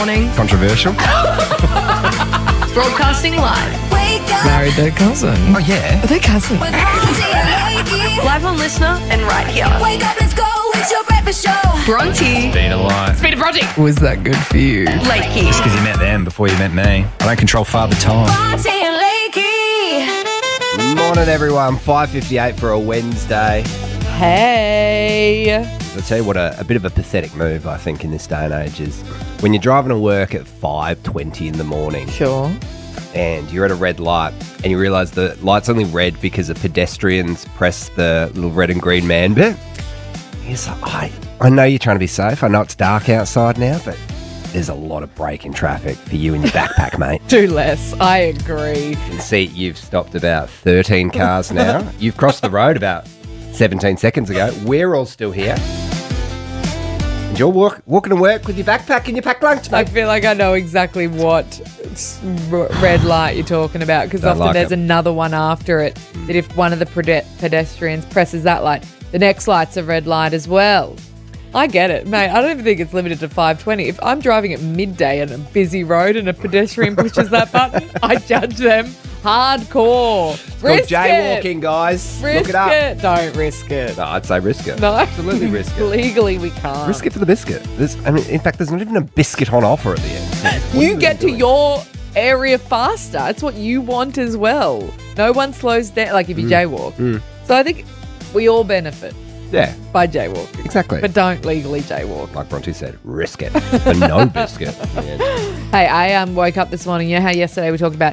morning. Controversial. Broadcasting live. Married their cousin. Oh, yeah. Are they cousins? Live on Listener and right here. Wake up, let's go, it's your breakfast show. Bronte. Been a lie. Speed of Bronte. Was that good for you? Lakey. Because you met them before you met me. I don't control Father Time. Bronte and Lakey. Morning, everyone. 5:58 for a Wednesday. Hey. I'll tell you what, a bit of a pathetic move, I think, in this day and age is when you're driving to work at 5:20 in the morning Sure. and you're at a red light and you realise the light's only red because the pedestrians press the little red and green man bit. It's like, I know you're trying to be safe. I know it's dark outside now, but there's a lot of braking traffic for you and your backpack, mate. Do less. I agree. You can see you've stopped about 13 cars now. You've crossed the road about 17 seconds ago. We're all still here. And you're walking to work with your backpack and your packed lunch, I mate. feel like I know exactly what red light you're talking about because Don't often like there's it. another one after it that if one of the pedestrians presses that light, the next light's a red light as well. I get it, mate. I don't even think it's limited to 5:20. If I'm driving at midday on a busy road and a pedestrian pushes that button, I judge them hardcore. It's called jaywalking, guys. Risk Look it up. it. Don't risk it. No, I'd say risk it. No. Absolutely risk it. Legally, we can't. Risk it for the biscuit. In fact, there's not even a biscuit on offer at the end. What are You get to doing? your area faster. It's what you want as well. No one slows down, like if you jaywalk. So I think we all benefit Yeah, by jaywalking. exactly. But don't legally jaywalk. Like Bronte said, risk it. For no biscuit. Yeah. Hey, I woke up this morning. You know how yesterday we talked about